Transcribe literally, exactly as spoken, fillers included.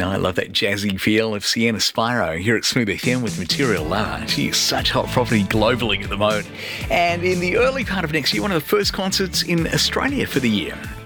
I love that jazzy feel of Sienna Spiro here at Smooth F M with Material Lover. She is such hot property globally at the moment. And in the early part of next year, one of the first concerts in Australia for the year.